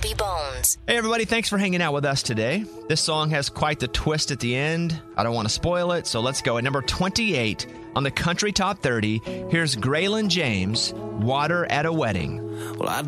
Bobby Bones. Hey, everybody. Thanks for hanging out with us today. This song has quite the twist at the end. I don't want to spoil it, so let's go. At number 28 on the Country Top 30, here's Graylin James, Water at a Wedding. Well, I